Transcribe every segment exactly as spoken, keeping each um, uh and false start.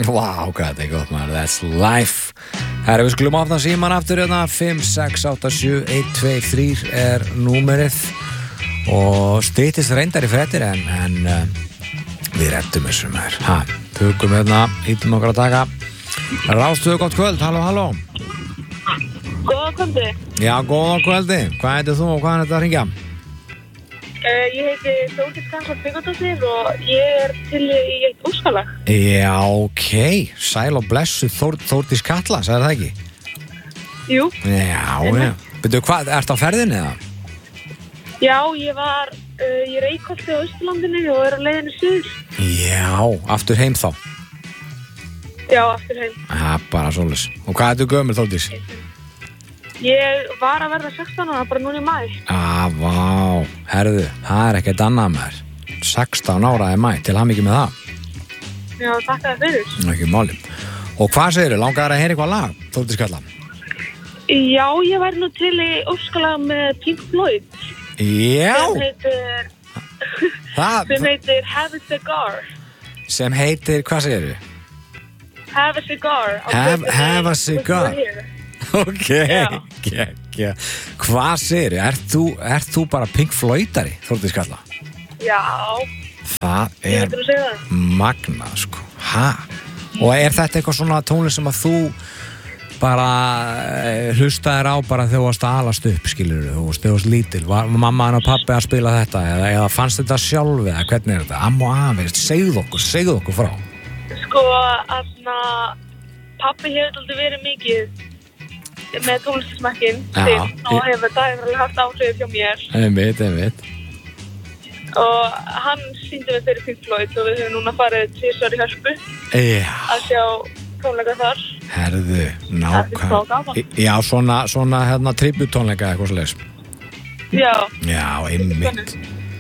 Vá, hvað þetta er gott maður, that's life. Herra, við skulum opna síman aftur hérna, fimm sex átta sjö eitt tvö þrjú er númerið og styttist reyndar í fréttir en, en uh, við rettum þessu maður. Ha, tökum hérna, ítum okkar að taka. Rástöðu, gott kvöld, halló, halló. Góða kvöldi. Já, góða kvöldi. Hvað heitir þú og hvað er þetta að ringja? Uh, ég heiti Þórdís Katla Tryggvadóttir og ég er til í eitt óskalag. Já, ok. Sæl og blessu Þór, Þórdís Katla, sagði það ekki? Jú. Já, já. Veitu, hvað, ertu á ferðinni eða? Já, ég var uh, í Reykholti á Austurlandinu og er á leiðinu suður. Já, aftur heim þá. Já, aftur heim. Já, bara svoleiðis. Og hvað ertu gömul, Þórdís? Ég var að verða sextán ára bara núna í maí. Ah, vá. Herðu, það er ekkert annað með þér. sextán ára í maí, til hamingju með það. Já, takk að það fyrir. Ekki máli. Og hvað segirðu, langar að heyra eitthvað lag, Þórdís Katla? Já, ég væri nú til í óskalag með Pink Floyd. Já. Sem heitir, Það, sem heitir Have a Cigar. sem heitir, hvað segirðu? Have a Cigar. Have, have a cigar. Ok, Já. geggja. Hvað segirðu? Ert þú, ert þú bara Pink Floydari, Þórdís Katla? Já, Það ég er veitur að segja það. magnað, sko. Ha? Og er þetta eitthvað svona tónlist sem að þú bara eh, hlustaðir á bara þegar þú varst að alast upp, skilur þú, þegar þú varst lítil? Var mamma og pappi að spila þetta? Eða, eða fannst þetta sjálf eða hvernig er þetta? Amma og afi, segðu okkur, segðu okkur frá. Sko, aðna, pappi hefur aldrei verið mikið með tónlistasmekkin Já, til og ég- hefur það hefur alveg haft áhrif hjá mér Einmitt, einmitt. og hann sýndi mig fyrir Pink Floyd og við höfum núna farið tvisvar í Hörpu Já, að sjá tónleika þar. herðu, Það er nákvæm. svo gaman. Já, svona, svona hérna tributónleika eitthvað svoleiðis. Já, Já, einmitt.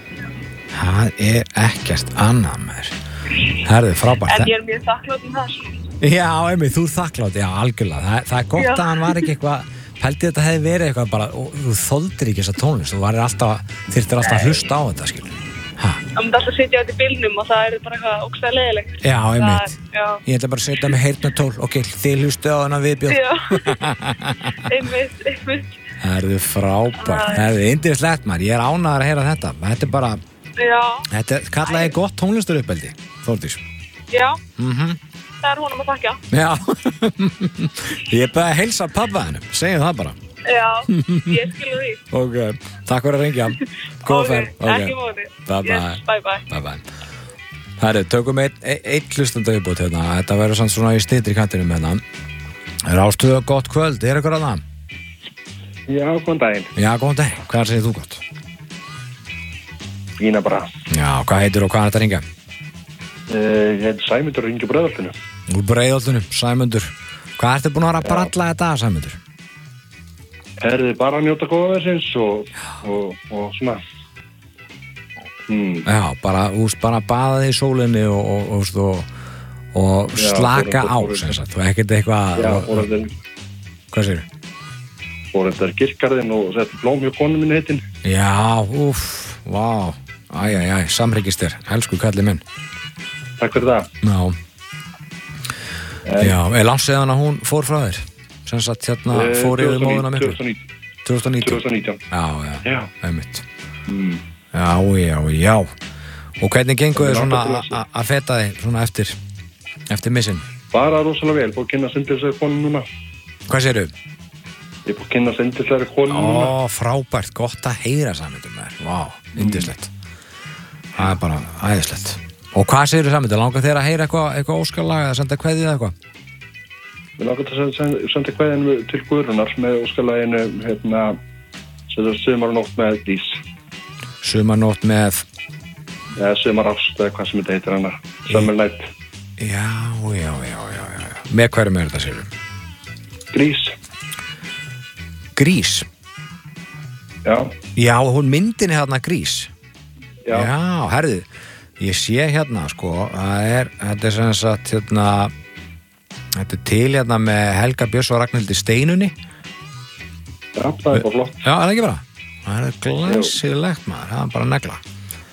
Það er ekkert annað með þér. Herðu, frábært. en ég er mjög þakklátt um það. Já, einmitt, þú er þakklátt, já, algjörlega. Það, það er gott Já. að hann var ekki eitthvað, pældi þetta hefði verið eitthvað bara, og þú þoldir ekki þessa tónlist, þú varir alltaf, þyrftir alltaf að hlusta á þetta, skilur. Ha, Það myndi alltaf sitja á þetta í bílnum og það er bara eitthvað ógstæða leiðilegt. já, einmitt. Já, Ég ætla bara að setja mig heyrnartól, ok, þið hlustu á þennan viðbjóð. já, einmitt, einmitt. Herðu, frábært, herðu, indislegt maður, ég er ánægður að heyra þetta. Þetta er bara, Já, þetta er kallaði gott tónlistaruppeldi, Þórdís. já, Mhm. það er honum að þakka. Já, ég er bara að heilsa pabba hennum, segjum það bara. Já, ég skilu því. Ok, takk fyrir að ringja. Góða ferð. Ok, ekki móti. Bye bye. Yes, bye bye. Bye bye. Herri, tökum eitt ein hlustandi viðbót hérna. Þetta verður samt svona í styttri kantinum hérna. Rástöðu, gott kvöld, er eitthvað að það? Já, góðan daginn. Já, góðan dag, hvað segir þú gott? Fína bara. Já, hvað heitir og hvað er þetta að ringja? Uh, ég heit Sæmundur og ringi Breiðholtinu. Úr Breiðholtinu, Sæmundur. Hvað ertu búin að vera að bralla þetta, Sæmundur? Herði bara að njóta góða versins og, og, og svona. Hmm. Já, bara, úst, bara baða þig í sólinni og, og, og, og, og Já, slaka fór- á, fór- sem sagt. Þú ekkert eitthvað... Já, og þetta Hvað segir? og þetta er kirkgarðin og þetta blóm hjá konu minni heitin. Já, úff, vá. Æj, æj, æj, samhryggist þér. Elsku kallið minn. Takk fyrir það. Já. Já, er langt séðan að hún fór frá þér? Sem sagt, hérna, Eh, fór yfir móðuna miklu? tvö þúsund og nítján. tvö þúsund og nítján. tvö þúsund og nítján. Já, já, Já. einmitt. Mm. Já, já, já. Og hvernig gengur þið Það er svona langt til a- a- að feta þig svona eftir, eftir missin? Bara rosalega vel, búið að kynna sendilsæri konu núna. Hvað segirðu? Ég er búið að kynna sendilsæri konu núna. Ó, frábært, gott að heyra samvindum með þér. Vá, yndislegt. Það er bara æðislegt. Og hvað segirðu samvindum? Langar þér að heyra eitthvað eitthva óskalag eða senda kveðið eða eitthvað? Við langar til að senda, senda kveðinu til Guðrunar með óskalaginu, hérna, sem það sumar og nótt með Dís. Sumarnótt með... Eða sumar ást, eða hvað sem þetta heitir hana. Summer Night. Já, já, já, já, já. já. Með hverjum er þetta, segirðu? Grís. Grís. Já, Já, hún myndin er hérna Grís. já. Já, herðu, ég sé hérna, sko, það er, þetta er sem sagt, hérna, þetta er til hérna með Helga Björns og Ragnhildi Steinunni. Já, það er bara flott. Já, er það ekki bara? Það er glæsilegt, maður, það er bara negla.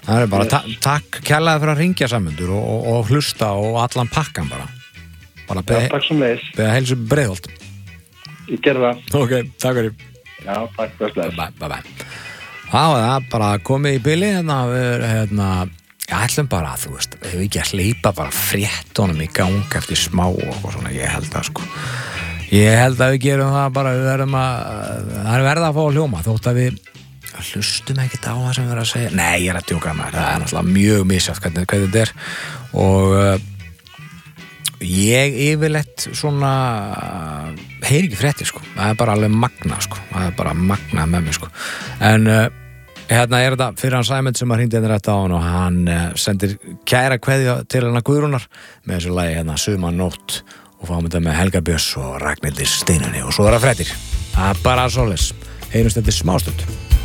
Það er bara ta takk kærlega fyrir að ringja Sæmundur og, og, og hlusta og allan pakkan bara. Bara beða, Já, takk sem leis. Beða heilsu Breiðholt. Ég gerði það. Ok, takk fyrir. Já, takk fyrir að Bye, bye, bye. Það var það bara komið í bili hérna, við, hérna, ég ætlum bara að þú veist, ef ekki að hleypa bara fréttunum í gang eftir smá og svona, ég held að sko. Ég held að við gerum það bara, við verðum að, það er verða að fá að hljóma, þótt að við hlustum ekkert á það sem við erum að segja. Nei, ég er að djóka maður, það er náttúrulega mjög misjátt hvernig, hvernig þetta er og uh, ég yfirleitt svona heyri ekki fréttir sko, það er bara alveg magna sko, það er bara magna með mig sko, en uh, hérna er þetta fyrir hann Sæmund sem að hringdi hérna rétt á hann og hann uh, sendir kæra kveðja til hann að Guðrúnar með þessu lagi hérna Sumarnótt og fáum þetta með Helga Björns og Ragnhildi Steinunni og svo er það fréttir, það er bara svoleiðis, heyrumst þetta smástund.